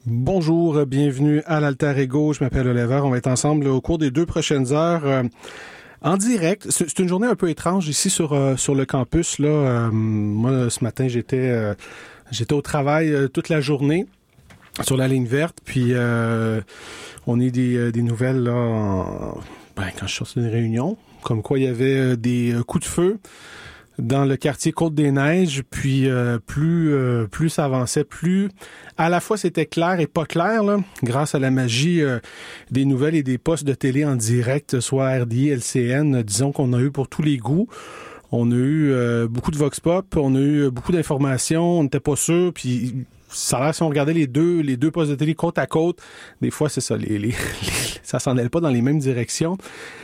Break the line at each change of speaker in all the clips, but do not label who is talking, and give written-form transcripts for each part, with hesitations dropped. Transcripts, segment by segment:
Bonjour, bienvenue à l'Alter Ego. Je m'appelle Oliver. On va être ensemble au cours des 2 prochaines heures en direct. C'est une journée un peu étrange ici sur le campus. Là, moi, ce matin, j'étais au travail toute la journée sur la ligne verte. Puis on a eu des nouvelles là, quand je suis sorti d'une réunion, comme quoi il y avait des coups de feu dans le quartier Côte-des-Neiges, puis plus ça avançait, plus à la fois c'était clair et pas clair, là, grâce à la magie des nouvelles et des postes de télé en direct, soit RDI, LCN, disons qu'on a eu pour tous les goûts. On a eu beaucoup de vox pop, on a eu beaucoup d'informations, on n'était pas sûr, puis ça a l'air, si on regardait les deux postes de télé côte à côte, des fois c'est ça, ça s'en allait pas dans les mêmes directions.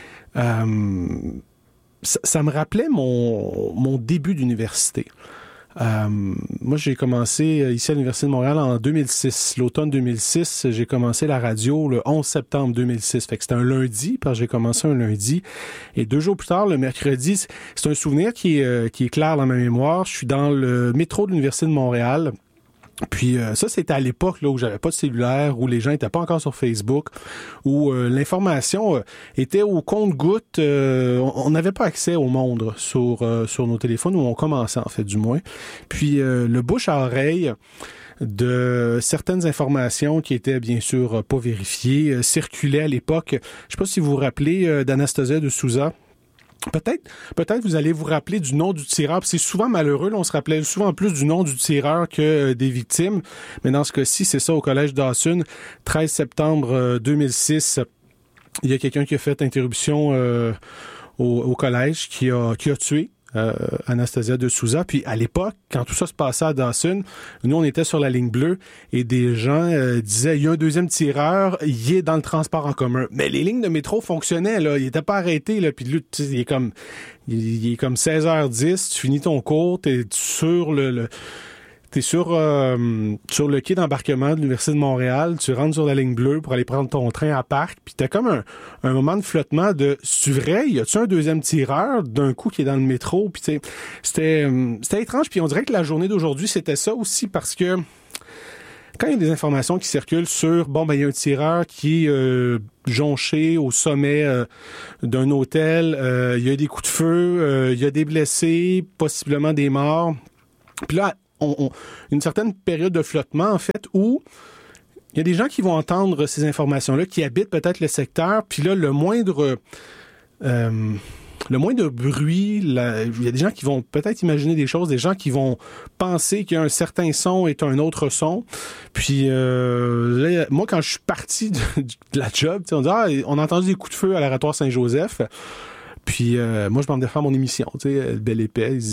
Ça me rappelait mon début d'université. Moi, j'ai commencé ici à l'Université de Montréal en 2006. L'automne 2006, j'ai commencé la radio le 11 septembre 2006. Fait que c'était un lundi, parce que j'ai commencé un lundi. Et 2 jours plus tard, le mercredi, c'est un souvenir qui est clair dans ma mémoire. Je suis dans le métro de l'Université de Montréal. Puis ça, c'était à l'époque là où j'avais pas de cellulaire, où les gens étaient pas encore sur Facebook, où l'information était au compte-gouttes. On n'avait pas accès au monde sur nos téléphones, où on commençait en fait du moins. Puis le bouche à oreille de certaines informations qui étaient bien sûr pas vérifiées circulaient à l'époque. Je sais pas si vous vous rappelez d'Anastasia de Souza. Peut-être vous allez vous rappeler du nom du tireur. C'est souvent malheureux, là, on se rappelait souvent plus du nom du tireur que des victimes. Mais dans ce cas-ci, c'est ça, au collège Dawson, 13 septembre 2006, il y a quelqu'un qui a fait interruption au collège, qui a tué Anastasia de Souza. Puis à l'époque, quand tout ça se passait à Dawson, nous on était sur la ligne bleue et des gens disaient il y a un deuxième tireur, il est dans le transport en commun. Mais les lignes de métro fonctionnaient là, il était pas arrêté là. Puis lui, il est comme 16h10, tu finis ton cours, t'es sur T'es sur le quai d'embarquement de l'Université de Montréal, tu rentres sur la ligne bleue pour aller prendre ton train à Parc, puis t'as comme un moment de flottement de « c'est vrai, y a-tu un deuxième tireur d'un coup qui est dans le métro? » Puis c'était étrange, puis on dirait que la journée d'aujourd'hui, c'était ça aussi, parce que quand il y a des informations qui circulent sur, il y a un tireur qui est jonché au sommet d'un hôtel, il y a des coups de feu, il y a des blessés, possiblement des morts, puis là, une certaine période de flottement, en fait, où il y a des gens qui vont entendre ces informations-là, qui habitent peut-être le secteur, puis là, le moindre bruit, il y a des gens qui vont peut-être imaginer des choses, des gens qui vont penser qu'il y a un certain son et un autre son. Puis là, moi, quand je suis parti de la job, on dit « on a entendu des coups de feu à l'aéroport Saint-Joseph ». Puis moi, je m'en venais faire mon émission, tu sais, bel épais. Il dit,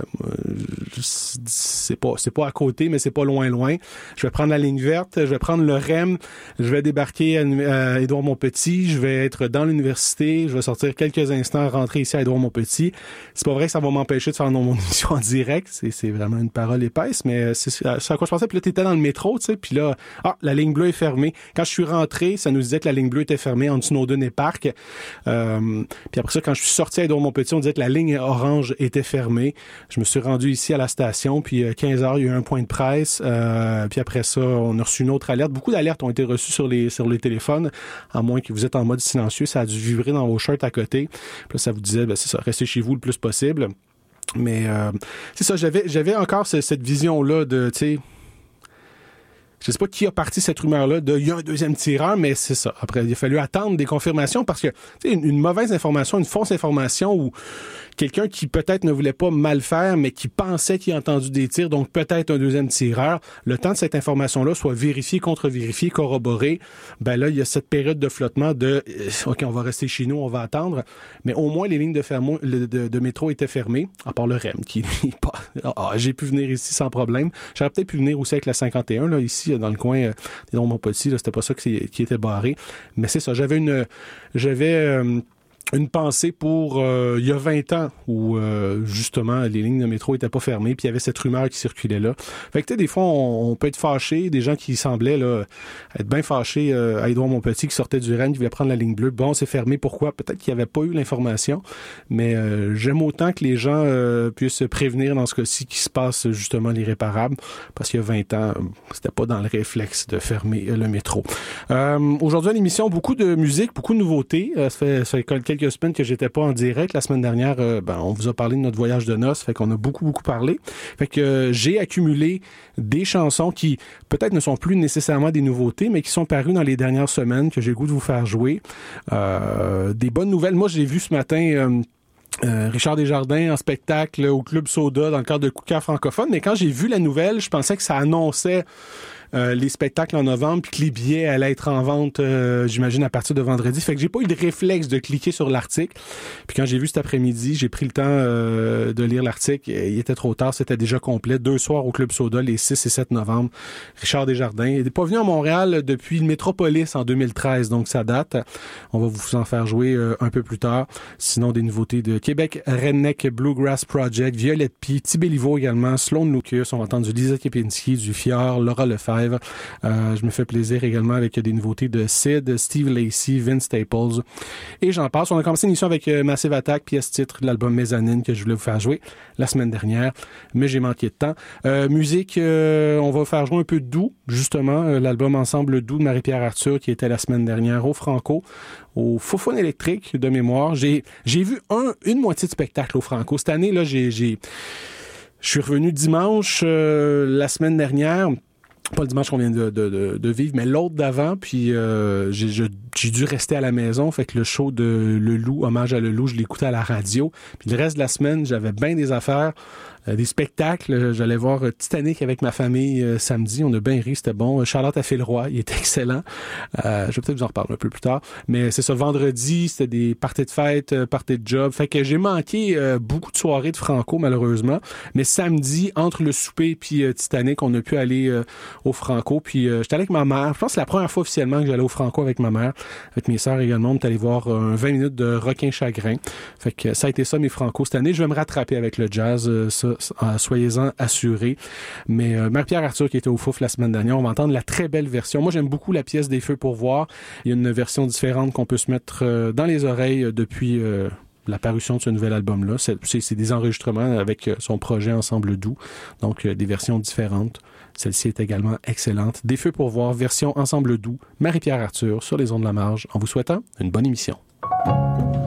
c'est pas à côté, mais c'est pas loin. Je vais prendre la ligne verte, je vais prendre le REM, je vais débarquer à Édouard-Montpetit, je vais être dans l'université, je vais sortir quelques instants, rentrer ici à Édouard-Montpetit. C'est pas vrai que ça va m'empêcher de faire mon émission en direct, c'est vraiment une parole épaisse, mais c'est à quoi je pensais. Puis là, t'étais dans le métro, tu sais, puis là, la ligne bleue est fermée. Quand je suis rentré, ça nous disait que la ligne bleue était fermée entre Snowden et Parc. Puis après ça, quand je suis sorti à Édouard-Montpetit, on disait que la ligne orange était fermée. Je me suis rendu ici à la station, puis 15h, il y a eu un point de presse. Puis après ça, on a reçu une autre alerte. Beaucoup d'alertes ont été reçues sur les téléphones, à moins que vous êtes en mode silencieux. Ça a dû vibrer dans vos shirts à côté. Puis là, ça vous disait, c'est ça, restez chez vous le plus possible. Mais c'est ça, j'avais encore cette vision-là de, tu sais, je sais pas qui a parti cette rumeur-là de il y a un deuxième tireur, mais c'est ça. Après, il a fallu attendre des confirmations parce que tu sais, une mauvaise information, une fausse information ou quelqu'un qui peut-être ne voulait pas mal faire, mais qui pensait qu'il a entendu des tirs, donc peut-être un deuxième tireur. Le temps de cette information-là soit vérifiée, contre-vérifiée, corroborée, ben là, il y a cette période de flottement de OK, on va rester chez nous, on va attendre. Mais au moins, les lignes de métro étaient fermées, à part le REM, qui n'est pas... j'ai pu venir ici sans problème. J'aurais peut-être pu venir aussi avec la 51, là, ici, dans le coin des Montpetit, là, c'était pas ça qui était barré. Mais c'est ça, j'avais une pensée pour il y a 20 ans où justement les lignes de métro étaient pas fermées puis il y avait cette rumeur qui circulait là. Fait que tu sais, des fois on peut être fâché, des gens qui semblaient là être bien fâchés à Édouard-Montpetit qui sortait du REM, qui voulait prendre la ligne bleue. Bon, c'est fermé, pourquoi? Peut-être qu'il n'y avait pas eu l'information, mais j'aime autant que les gens puissent prévenir dans ce cas-ci qu'il se passe justement l'irréparable, parce qu'il y a 20 ans, c'était pas dans le réflexe de fermer le métro. Aujourd'hui à l'émission, beaucoup de musique, beaucoup de nouveautés. Ça fait quelques semaines que j'étais pas en direct. La semaine dernière, on vous a parlé de notre voyage de noces, fait qu'on a beaucoup parlé. Fait que j'ai accumulé des chansons qui peut-être ne sont plus nécessairement des nouveautés, mais qui sont parues dans les dernières semaines, que j'ai le goût de vous faire jouer. Des bonnes nouvelles. Moi, j'ai vu ce matin Richard Desjardins en spectacle au Club Soda dans le cadre de Coup de cœur francophone, mais quand j'ai vu la nouvelle, je pensais que ça annonçait les spectacles en novembre, puis que les billets allaient être en vente, j'imagine, à partir de vendredi. Fait que j'ai pas eu de réflexe de cliquer sur l'article. Puis quand j'ai vu cet après-midi, j'ai pris le temps de lire l'article. Il était trop tard, c'était déjà complet. 2 soirs au Club Soda, les 6 et 7 novembre. Richard Desjardins. Il n'est pas venu à Montréal depuis le Métropolis en 2013, donc ça date. On va vous en faire jouer un peu plus tard. Sinon, des nouveautés de Québec Redneck Bluegrass Project, Violette Pie, Tibéliveau également, Sloan Lucas. On va entendre du Lisa Kepinski, du Fjord, Laura Lefebvre. Je me fais plaisir également avec des nouveautés de Sid, Steve Lacy, Vince Staples et j'en passe. On a commencé une émission avec Massive Attack, pièce titre de l'album Mezzanine que je voulais vous faire jouer la semaine dernière, mais j'ai manqué de temps. Musique, on va faire jouer un peu de doux, justement, l'album Ensemble doux de Marie-Pierre Arthur qui était la semaine dernière au Franco, au Faux-Phone électrique de mémoire. J'ai vu une moitié de spectacle au Franco. Cette année, là, je suis revenu dimanche la semaine dernière. Pas le dimanche qu'on vient de vivre, mais l'autre d'avant, puis j'ai dû rester à la maison, fait que le show de Le Loup, hommage à Le Loup, je l'écoutais à la radio, puis le reste de la semaine, j'avais bien des affaires, des spectacles, j'allais voir Titanic avec ma famille samedi, on a bien ri, c'était bon. Charlotte a fait le roi, il était excellent. Je vais peut-être vous en reparler un peu plus tard, mais c'est ça, vendredi, c'était des parties de fête, parties de job, fait que j'ai manqué beaucoup de soirées de Franco, malheureusement, mais samedi, entre le souper puis Titanic, on a pu aller au Franco, puis j'étais allé avec ma mère. Je pense que c'est la première fois officiellement que j'allais au Franco avec ma mère, avec mes sœurs également. On est allé voir 20 minutes de Requin Chagrin. Fait que ça a été ça mes Franco cette année. Je vais me rattraper avec le jazz, soyez-en assurés. Mais Marie-Pierre Arthur qui était au Fouf la semaine dernière, on va entendre la très belle version. Moi j'aime beaucoup la pièce des Feux pour voir. Il y a une version différente qu'on peut se mettre dans les oreilles depuis la parution de ce nouvel album-là. C'est des enregistrements avec son projet Ensemble doux, donc des versions différentes. Celle-ci est également excellente. Des Feux pour voir, version Ensemble doux, Marie-Pierre Arthur sur les ondes de la marge, en vous souhaitant une bonne émission.